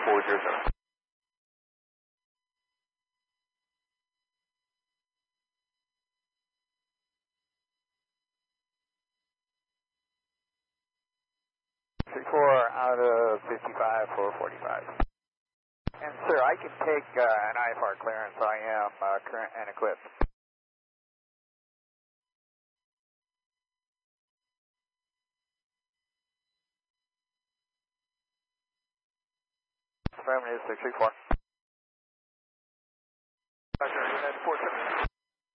407. Out of 55 for 45. And sir, I can take an IFR clearance. I am current and equipped. Affirmative 634.